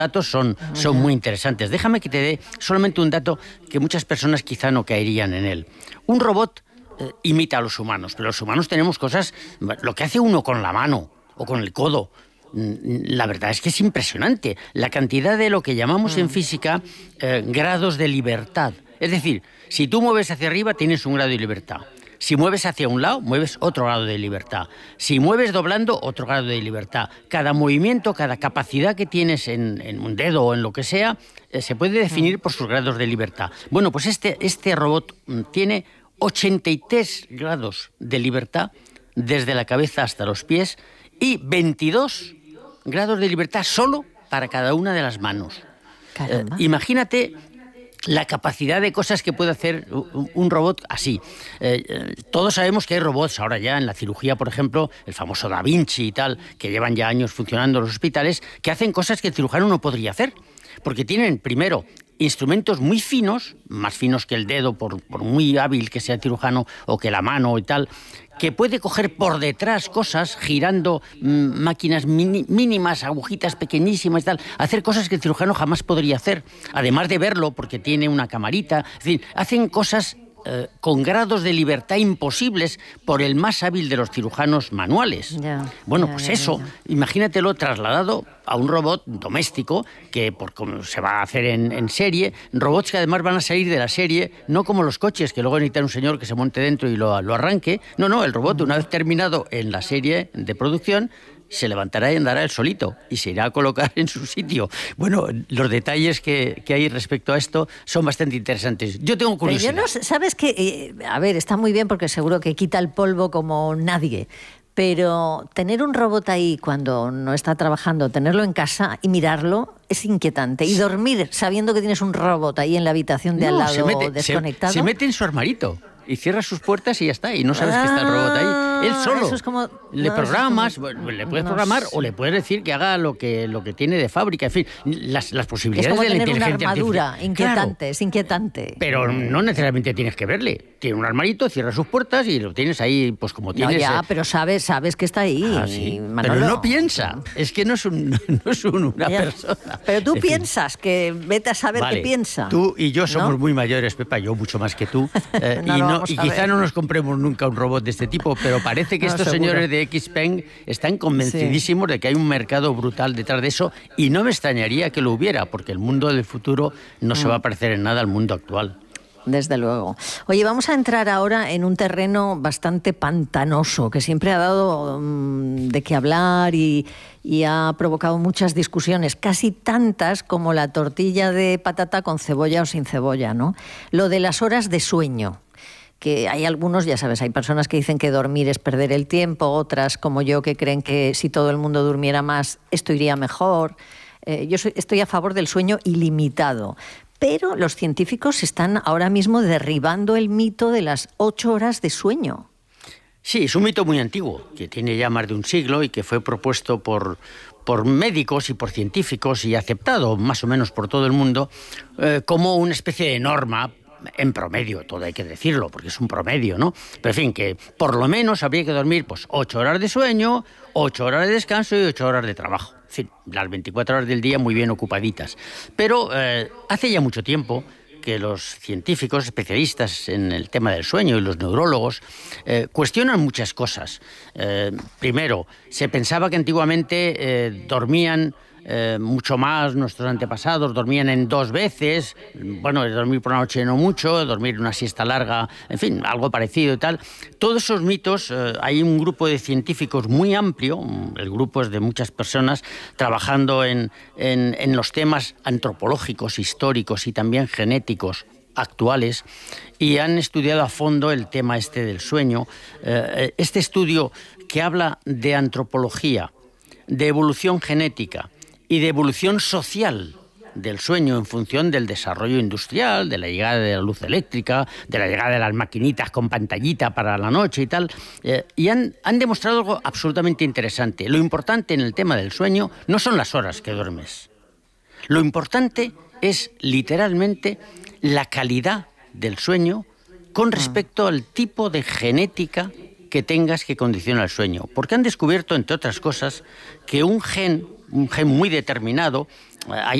datos son muy interesantes. Déjame que te dé solamente un dato que muchas personas quizá no caerían en él. Un robot imita a los humanos, pero los humanos tenemos cosas, lo que hace uno con la mano o con el codo. La verdad es que es impresionante la cantidad de lo que llamamos en física grados de libertad. Es decir, si tú mueves hacia arriba tienes un grado de libertad. Si mueves hacia un lado, mueves otro grado de libertad. Si mueves doblando, otro grado de libertad. Cada movimiento, cada capacidad que tienes en un dedo o en lo que sea, se puede definir por sus grados de libertad. Bueno, pues este robot tiene 83 grados de libertad desde la cabeza hasta los pies y 22 grados de libertad solo para cada una de las manos. Imagínate la capacidad de cosas que puede hacer un robot así. Todos sabemos que hay robots ahora ya en la cirugía, por ejemplo, el famoso Da Vinci y tal, que llevan ya años funcionando en los hospitales, que hacen cosas que el cirujano no podría hacer, porque tienen, primero, instrumentos muy finos, más finos que el dedo, por muy hábil que sea el cirujano, o que la mano y tal, que puede coger por detrás cosas, girando máquinas mínimas, agujitas pequeñísimas y tal, hacer cosas que el cirujano jamás podría hacer, además de verlo, porque tiene una camarita. Es decir, hacen cosas con grados de libertad imposibles por el más hábil de los cirujanos manuales. Imagínatelo trasladado a un robot doméstico, que como se va a hacer en serie, robots que además van a salir de la serie, no como los coches, que luego necesitan un señor que se monte dentro y lo arranque. No, el robot, una vez terminado en la serie de producción, se levantará y andará él solito y se irá a colocar en su sitio. Bueno, los detalles que hay respecto a esto son bastante interesantes. Yo tengo curiosidad. Pero ¿sabes qué? A ver, está muy bien porque seguro que quita el polvo como nadie. Pero tener un robot ahí cuando no está trabajando, tenerlo en casa y mirarlo es inquietante. Y dormir sabiendo que tienes un robot ahí en la habitación de al lado desconectado. Se mete en su armarito y cierra sus puertas y ya está. Y no sabes que está el robot ahí. Él solo. Eso es como, le programas, le puedes programar o le puedes decir que haga lo que tiene de fábrica. En fin, las posibilidades de la inteligencia artificial. Es como tener una armadura inquietante, claro, es inquietante. Pero no necesariamente tienes que verle. Tiene un armarito, cierra sus puertas y lo tienes ahí, pues como tienes. No, ya, pero sabes que está ahí. Sí. Pero no piensa. Es que no es una persona. Pero tú piensas, que vete a saber qué piensa. Tú y yo somos muy mayores, Pepa, yo mucho más que tú. Y quizá no nos compremos nunca un robot de este tipo, pero parece que estos señores de Xpeng están convencidísimos de que hay un mercado brutal detrás de eso, y no me extrañaría que lo hubiera, porque el mundo del futuro no se va a parecer en nada al mundo actual. Desde luego. Oye, vamos a entrar ahora en un terreno bastante pantanoso, que siempre ha dado de qué hablar y ha provocado muchas discusiones, casi tantas como la tortilla de patata con cebolla o sin cebolla, ¿no? Lo de las horas de sueño. Que hay algunos, ya sabes, hay personas que dicen que dormir es perder el tiempo, otras como yo que creen que si todo el mundo durmiera más esto iría mejor. Yo estoy a favor del sueño ilimitado, pero los científicos están ahora mismo derribando el mito de las 8 horas de sueño. Sí, es un mito muy antiguo, que tiene ya más de un siglo y que fue propuesto por médicos y por científicos y aceptado más o menos por todo el mundo como una especie de norma. En promedio, todo hay que decirlo, porque es un promedio, ¿no? Pero en fin, que por lo menos habría que dormir 8 horas de sueño, 8 horas de descanso y 8 horas de trabajo. En fin, las 24 horas del día muy bien ocupaditas. Pero hace ya mucho tiempo que los científicos especialistas en el tema del sueño y los neurólogos cuestionan muchas cosas. Primero, se pensaba que antiguamente dormían mucho más, nuestros antepasados dormían en 2 veces, bueno, dormir por la noche no mucho, dormir una siesta larga, en fin, algo parecido y tal. Todos esos mitos, hay un grupo de científicos muy amplio, el grupo es de muchas personas, trabajando en los temas antropológicos, históricos y también genéticos actuales, y han estudiado a fondo el tema del sueño. Este estudio que habla de antropología, de evolución genética y de evolución social del sueño en función del desarrollo industrial, de la llegada de la luz eléctrica, de la llegada de las maquinitas con pantallita para la noche y tal, y han demostrado algo absolutamente interesante. Lo importante en el tema del sueño no son las horas que duermes. Lo importante es literalmente la calidad del sueño con respecto al tipo de genética que tengas que condiciona el sueño. Porque han descubierto, entre otras cosas, que un gen muy determinado hay